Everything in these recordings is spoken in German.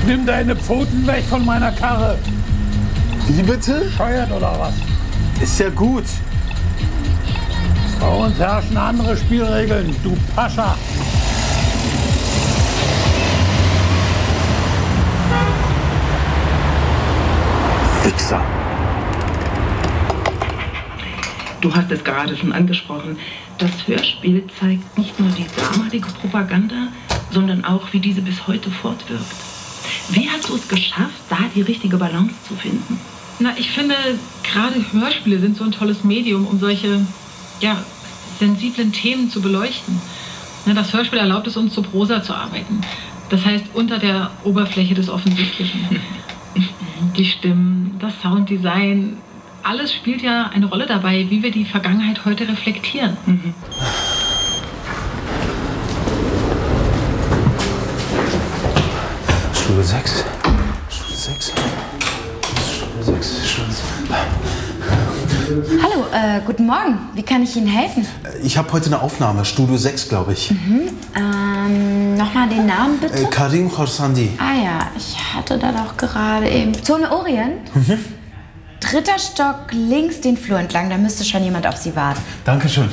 Nimm deine Pfoten weg von meiner Karre. Wie bitte? Scheuert oder was? Ist ja gut. Bei uns herrschen andere Spielregeln, du Pascha. Wichser. Du hast es gerade schon angesprochen. Das Hörspiel zeigt nicht nur die damalige Propaganda, sondern auch, wie diese bis heute fortwirkt. Wie hast du es geschafft, da die richtige Balance zu finden? Na, ich finde, gerade Hörspiele sind so ein tolles Medium, um solche, sensiblen Themen zu beleuchten. Na, das Hörspiel erlaubt es uns, zu Prosa zu arbeiten. Das heißt, unter der Oberfläche des Offensichtlichen. Die Stimmen, das Sounddesign, alles spielt ja eine Rolle dabei, wie wir die Vergangenheit heute reflektieren. Stunde 6. Stunde 6. Stunde 6. Stunde 6. Hallo, guten Morgen. Wie kann ich Ihnen helfen? Ich habe heute eine Aufnahme, Studio 6, glaube ich. Nochmal den Namen bitte? Karim Khorsandi. Ah ja, ich hatte da doch gerade eben... Zone Orient? 3. Stock, links den Flur entlang. Da müsste schon jemand auf Sie warten. Dankeschön.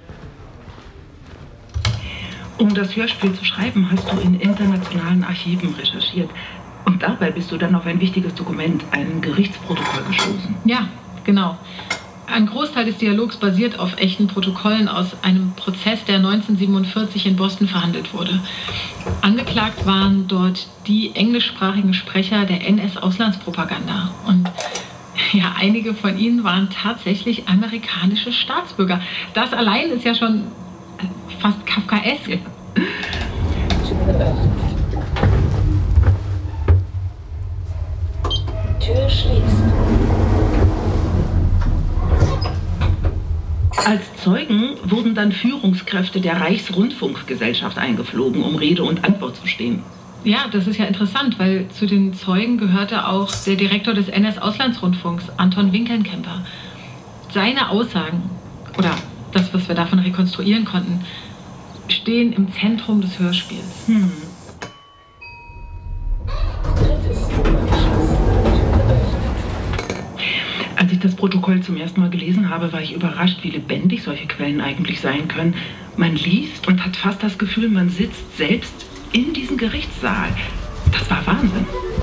Um das Hörspiel zu schreiben, hast du in internationalen Archiven recherchiert. Und dabei bist du dann auf ein wichtiges Dokument, ein Gerichtsprotokoll gestoßen. Ja, genau. Ein Großteil des Dialogs basiert auf echten Protokollen aus einem Prozess, der 1947 in Boston verhandelt wurde. Angeklagt waren dort die englischsprachigen Sprecher der NS-Auslandspropaganda. Und ja, einige von ihnen waren tatsächlich amerikanische Staatsbürger. Das allein ist ja schon fast kafkaesk. Tür schließt. Als Zeugen wurden dann Führungskräfte der Reichsrundfunkgesellschaft eingeflogen, um Rede und Antwort zu stehen. Ja, das ist ja interessant, weil zu den Zeugen gehörte auch der Direktor des NS-Auslandsrundfunks, Anton Winkelnkemper. Seine Aussagen, oder das, was wir davon rekonstruieren konnten, stehen im Zentrum des Hörspiels. Als ich das Protokoll zum ersten Mal gelesen habe, war ich überrascht, wie lebendig solche Quellen eigentlich sein können. Man liest und hat fast das Gefühl, man sitzt selbst in diesem Gerichtssaal. Das war Wahnsinn.